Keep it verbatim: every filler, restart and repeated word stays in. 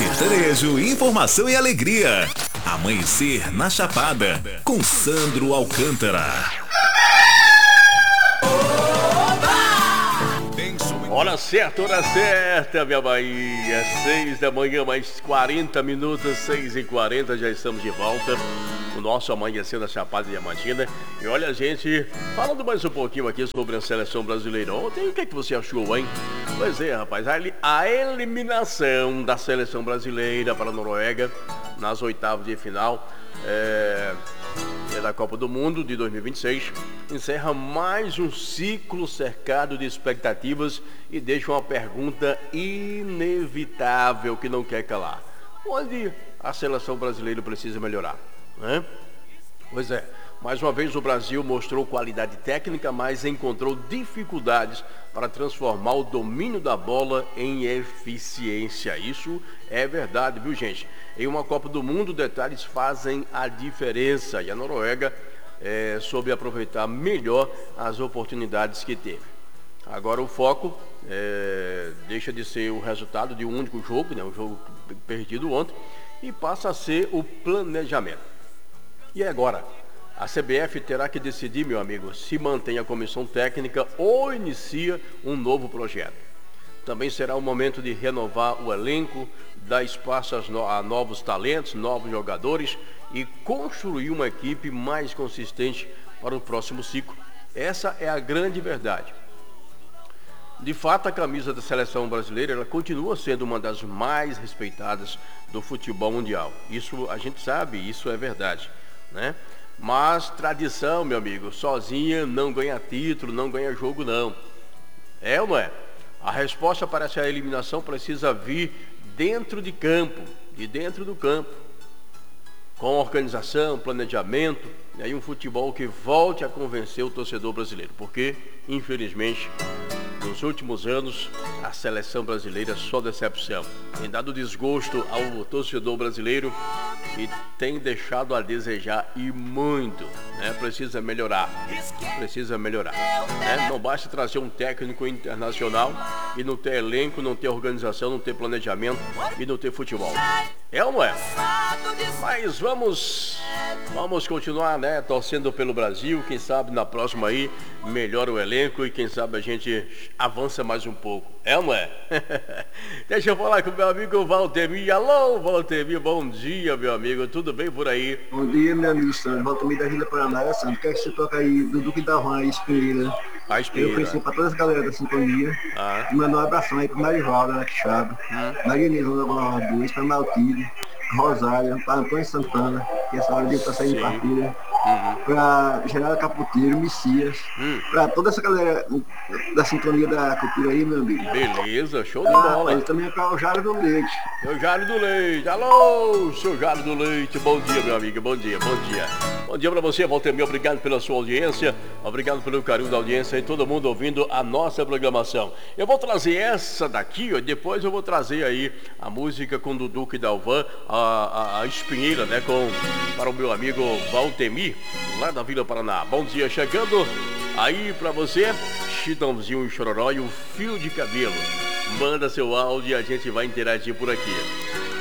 sertanejo, informação e alegria. Amanhecer na Chapada, com Sandro Alcântara. Hora certa, hora certa, minha Bahia. Seis da manhã, mais quarenta minutos, seis e quarenta, já estamos de volta. O nosso Amanhecer na Chapada Diamantina. E olha, gente, falando mais um pouquinho aqui sobre a seleção brasileira. Ontem, o que, é que você achou, hein? Pois é, rapaz, a eliminação da seleção brasileira para a Noruega nas oitavas de final é, da Copa do Mundo de dois mil e vinte e seis encerra mais um ciclo cercado de expectativas e deixa uma pergunta inevitável que não quer calar. Onde a seleção brasileira precisa melhorar? Né? Pois é, mais uma vez o Brasil mostrou qualidade técnica, mas encontrou dificuldades para transformar o domínio da bola em eficiência. Isso é verdade, viu, gente? Em uma Copa do Mundo, detalhes fazem a diferença e a Noruega é, soube aproveitar melhor as oportunidades que teve. Agora o foco é, deixa de ser o resultado de um único jogo, né, um jogo perdido ontem, e passa a ser o planejamento. E agora? A C B F terá que decidir, meu amigo, se mantém a comissão técnica ou inicia um novo projeto. Também será o momento de renovar o elenco, dar espaço a novos talentos, novos jogadores e construir uma equipe mais consistente para o próximo ciclo. Essa é a grande verdade. De fato, a camisa da seleção brasileira ela continua sendo uma das mais respeitadas do futebol mundial. Isso a gente sabe, isso é verdade, né? Mas tradição, meu amigo, sozinha não ganha título, não ganha jogo, não. É ou não é? A resposta para essa eliminação precisa vir dentro de campo, de dentro do campo, com organização, planejamento, e aí um futebol que volte a convencer o torcedor brasileiro, porque, infelizmente, nos últimos anos, a seleção brasileira só decepção. Tem dado desgosto ao torcedor brasileiro e tem deixado a desejar e muito, né? Precisa melhorar, precisa melhorar, né? Não basta trazer um técnico internacional e não ter elenco, não ter organização, não ter planejamento e não ter futebol. É ou não é? Mas vamos, vamos continuar, né? Torcendo pelo Brasil, quem sabe na próxima aí melhora o elenco e quem sabe a gente avança mais um pouco. É ou não é? Deixa eu falar com o meu amigo Valtemir. Alô, Valtemir, bom dia, meu amigo. Tudo bem por aí? Bom dia, meu amigo Sandro. Valtemir da Vila Paraná, Sandro. Quer que você toca aí do Duque da Van, Espinheira? A Espinheira. Eu ofereci pra toda essa galera da sintonia. Ah. E mandar um abração aí pro Marivaldo, né, Quixaba. Hum. Maria Nilson da Bola dois, pra Maltide, Rosário, para Antônio Santana, que essa hora de estar saindo de partida. Uhum. Para Geraldo Caputeiro, Messias, hum. para toda essa galera da sintonia da cultura aí, meu amigo. Beleza, show de bola. Ah, também é para o Jário do Leite. Seu Jário do Leite, alô, seu Jário do Leite, bom dia, meu amigo, bom dia, bom dia. Bom dia para você, Valtemir, obrigado pela sua audiência, obrigado pelo carinho da audiência e todo mundo ouvindo a nossa programação. Eu vou trazer essa daqui, ó, e depois eu vou trazer aí a música com o Duque Dalvan, a, a, a Espinheira, né, com, para o meu amigo Valtemir, lá da Vila Paraná. Bom dia, chegando aí pra você, Chitãozinho e Chororó e o Fio de Cabelo. Manda seu áudio e a gente vai interagir por aqui.